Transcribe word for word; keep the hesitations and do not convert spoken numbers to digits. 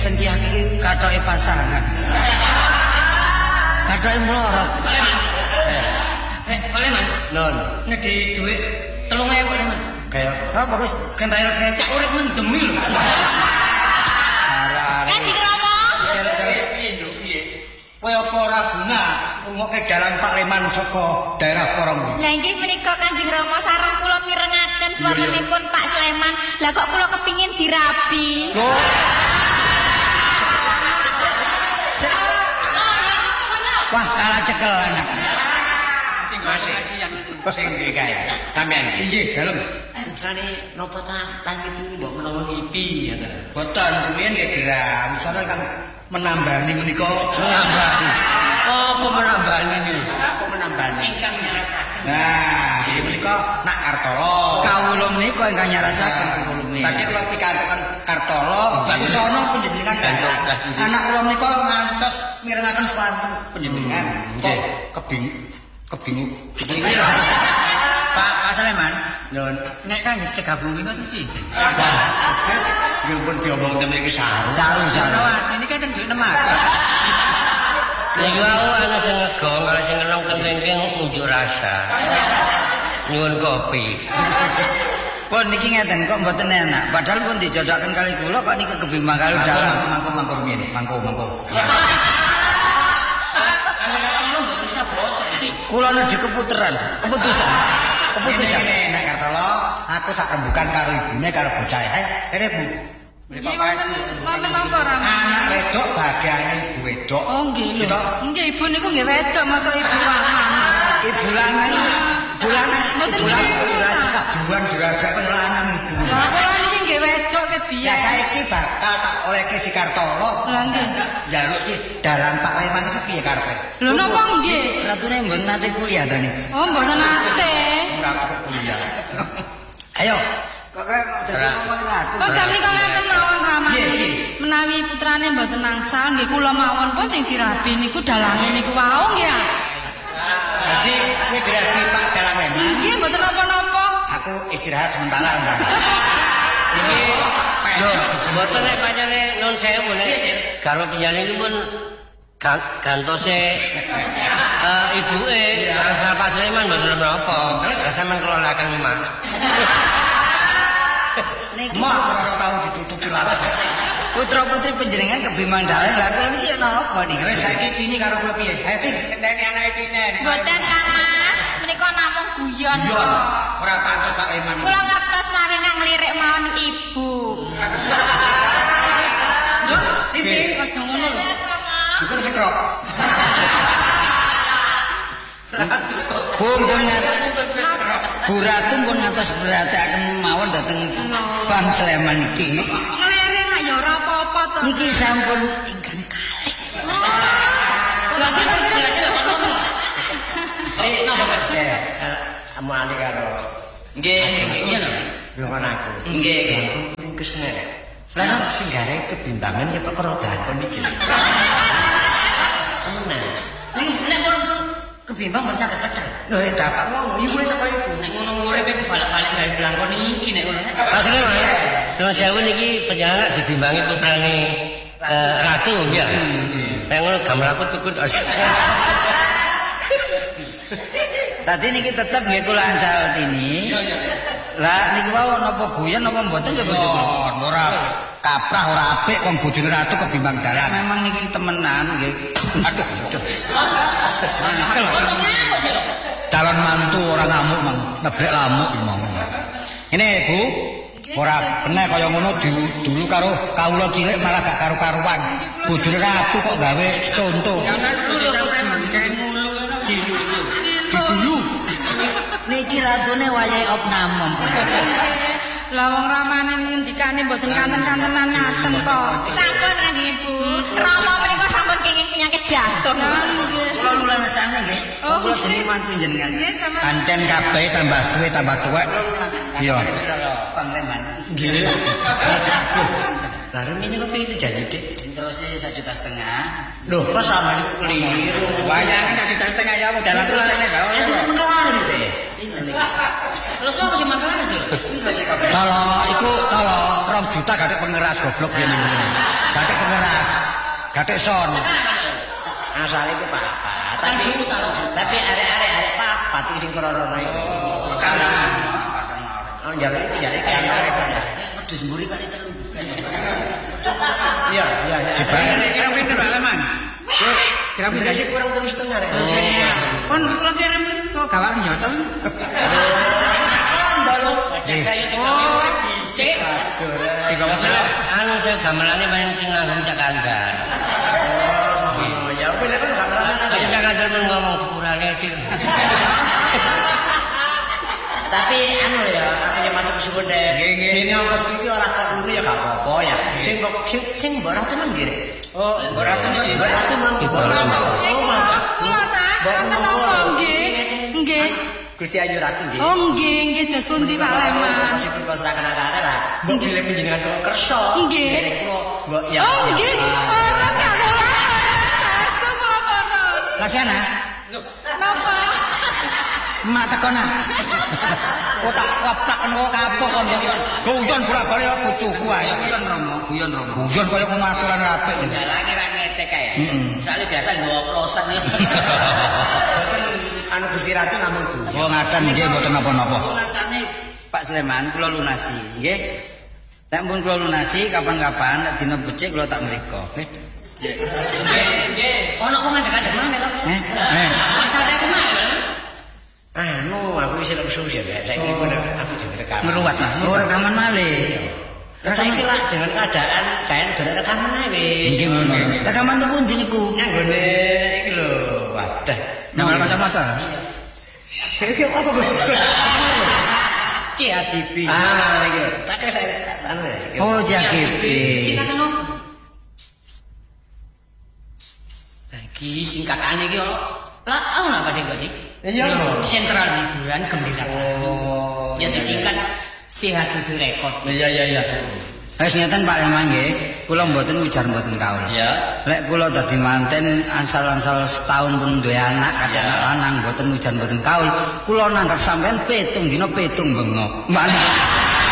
sengkiah iki kathoke pasangan. Kathoke mlorot. Eh, oleh man. Non. Ngedi dhuwit telung ewu man. Kayak oh bagus kan bayar becak urip mendem lho. Kanjeng Rama. Piye piye? Kowe apa ora guna ngoke dalan Pak Leman saka daerah Porong. Lah inggih menika Kanjeng Rama sareng kula mirengaken swantenipun Pak Sleman. Lah kok kula kepingin dirabi. Wah, kalah cekel anak. Masih sing iki kae. Sampeyan Nggih, dalem. putrane napa ta tangi turu mbok menawa ngipi ngoten. Boten rumiyin nggih dirang. Soale kang menambani menika Menambani. Apa menambani niku? Apa menambani? Ingkang nyarasaken. nah, iki menika nak Kartolo. Kawula menika ingkang nyarasaken kula menika. Tadi kula pikantukan Kartolo, sono panjenengan anak kula menika ngantos mirengaken swanten panjenengan. Kok kebing kebingung. Pak Pak Sleman, Nun, Nek kan wis kegabung niku piye? yo pun diomong temen iki saru. saru-saru. Rawat ini kan duit nemak. Niku aku ana sing ngegong, ana sing ngenong teng ringking unjuk rasa. Nyuwun kopi. Pun niki ngeten kok mboten enak. Padahal pun dijodohaken kali kula kok niki kebimbang kali dalam. Mangko mangko rumiyin, mangko mangko. Kula nedhi keputeran, keputusan. Keputusan. Nek Kartolo, aku tak rembukan karo ibune karo bocah. Ayo, rene Bu. Nggih wonten wonten napa Rama? Anak wedok bagiane ibu wedok. Oh nggih lho. Nggih ibu niku nggih wedok masa ibu lanang. Ibu lanang, ibu lanang, Mboten ibu lanang ngerti. ora cekak. Kaduan dirajak kaya lanang ibu. Lah kula niki nggih wedok ke Ya biyen. saiki bakal tak olehke si Kartolo. Lah nggih. Jaluk si dalan Pak Leman iki piye karepe? Lho napa nggih? Ratune mboten nate kuliah to niki. Oh mboten nate. Ora kok kuliah. Ayo, Kok ngomong ratu. Kok jam nika ngaten mawon Rama Nggih, niki. nggih. Menawi putrane mboten nangsal nggih kula mawon pun sing dirabi niku dalange niku wau nggih. jadi kowe dirabi Pak Dalang Leman. Nggih mboten napa-napa. Aku istirahat sementara entar. Iki lho, mboten nek pancene nun sewu nek karo penjane iki pun ga- gantose eh ibuke asal Pak Sleman mboten menapa. Sampeyan kelolaken mak. Niki Mak ora tau ditutupi larat. putra-putri panjenengan kebimbang dalan. Lah kula niki napa niki? Wis saiki kini karo kowe piye? Ayo Tik. Ngenteni anake dine. Mboten Kang Mas, menika namung guyon. Yo, ora pantes Pak Leman. Kula ngertos menawi kang ngelirik mawon ibu. Lho, Titi, aja ngono lho. cukur sekrop. Pun pun ngat- Bu Ratu pun ngatos berataken mawon dhateng Bang Sleman iki. Ngelirik nak ya ora apa-apa to. Niki sampun ingkang kalih. Lah kira-kira Amane karo Nggih, iya lho. rungon aku. Nggih, nggih. Ringkes nek. Lah sing gare kebimbangan ya perkara dakon iki. Tenan. Niku nek pun kebimbang pun saged pedal. Lho, eh, dapat ngono, iki mulai teko iku. Nek ngono urip iku balik-balik gawe blangkon iki nek ngono. Pak Sleman, nun sewu niki penjana dibimbangi putrane eh, Ratu ya. Nek ngono gambar aku tukut. Tadi niki tetep nggih kula ansal dini. Iya, iya. Lah niki wau napa guyon napa mboten ya bojo kula. Oh, ora kaprah ora apik wong bojone Ratu kebimbang dalan. Memang niki temenan nggih. Aduh, aduh. Mangkel. Calon mantu ora ngamuk mang, neblek lamuk iki mau. Ini Bu, ora kena kaya ngono di- dulu karo kawula cilik malah gak karu-karuan. Bojone Ratu kok gawe contoh. Dulu Niki ratune wayahe opnamem. lah wong ramane ngendikane mboten kanten-kantenan ngaten to. Sampun Kanjeng Ibu. Rama menika sampun kenging penyakit jantung. Lah nggih. Kula lulasane nggih. Oh, Kula jeneng mantu jenengan. Nggih sama. pancen kabeh tambah suwe tambah tuwek. Iya. Bang Leman. Nggih. Lah ini kok piye janji Dik? Terus satu juta setengah. Loh, kok sama niku keliru. Wayangan satu juta setengah ya modal tulisane gak ono. Menawan iki. Pinten niki? Lho sapa sing makan sih? Kalau iku kalau rong juta gak ada pengeras goblok ngene. Gak ada pengeras. Gatik son. Asale iku papat. Tapi tapi arek-arek arek papat iki sing perorone iku. Kanan. Oh jare iki jare kaya arek kan. Wis wedhus mburi kali telu. Iya, iya, iya. Kira pinter Pak Leman. Kira-kira sih kurang terus setengah rek. Kon kula kira kok gawak njoto. Ndalo. Kaya digawe dhisik. Digawe Anu saya gamelane main sing nganggo cak kandang. Oh, ya wis lek gak ngerasa. Ayo cak kandang men ngomong sepurane dik. Tapi anu ya, aku ya matur suwun deh. Dene ongkos iki ora perlu ya gak apa-apa ya. Sing sing sing mbok ratu nang ndi? Oh, Mbok ratu mbok ratu mang. Kula ta, wonten apa nggih? Nggih. Gusti Ayu Ratu nggih. Oh nggih, nggih dos pundi Pak Leman. Masih kula serahkan akeh lah. Mbok bilih panjenengan kula kersa. Nggih. Derek kula mbok ya. Oh nggih, ora tak kula. Saestu kula purun. Laksana. Napa? Mak tekona. Otak waplaken kok kapok kon guyon. Guyon bolak-balik kok bojoku ae. Guyon Romo, guyon Romo. Guyon kaya ngono aturan apik. Dalange ra ngetek kae. Soale biasa nggawa oplosan ya. Boten anu Gusti Ratu namun Bu. Oh ngaten nggih mboten napa-napa. Lunasane Pak Sleman kula lunasi, nggih. Nek pun kula lunasi kapan-kapan nek dina becik kula tak mriko, nggih. Nggih, nggih. Ono kok ngandek-ngandek maneh lho. Eh, eh. Masane aku mah. Anu aku wis langsung ya. Saiki pun aku jadi rekaman. Ngeruwat mah. Oh, rekaman malih. Saiki lah dengan keadaan kayak udah rekaman ae wis. Nggih, nggih. Rekaman tuh pundi niku? Nang gone iki lho. Wadah. Nang kacamata. Saiki apa Gus? C H G B. Ah, iki lho. Tak kira saya anu iki. Oh, J G B. Singkatan opo? Lagi singkatane iki ono. Lah, ono apa dek Iya lho. Sentral Hiburan Gembira. Oh. Ya disingkat C H G B Record. Iya iya iya. Wis ngeten Pak Leman nggih, kula mboten ujar mboten kaul. Iya. Lek kula dadi manten asal-asal setahun pun duwe anak, kadang anak lanang mboten ujar mboten kaul. Kula nanggap sampean petung dina petung bengok. Mana?